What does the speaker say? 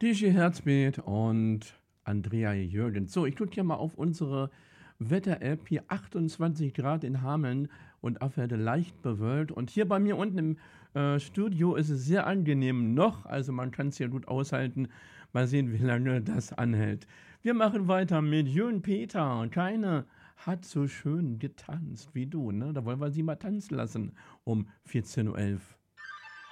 DJ Herzbeat und Andrea Jürgens. So, ich gucke hier mal auf unsere Wetter-App. Hier 28 Grad in Hameln und Affelder leicht bewölkt. Und hier bei mir unten im Studio ist es sehr angenehm noch. Also man kann es hier gut aushalten. Mal sehen, wie lange das anhält. Wir machen weiter mit Jürgen Peter. Keine hat so schön getanzt wie du. Ne? Da wollen wir sie mal tanzen lassen um 14.11 Uhr.